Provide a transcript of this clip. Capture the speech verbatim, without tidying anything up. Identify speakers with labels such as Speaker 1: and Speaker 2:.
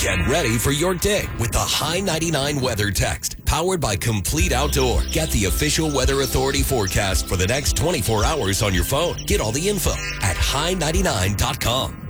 Speaker 1: Get ready for your day with the High ninety-nine Weather Text, powered by Complete Outdoor. Get the official Weather Authority forecast for the next twenty-four hours on your phone. Get all the info at high ninety-nine dot com.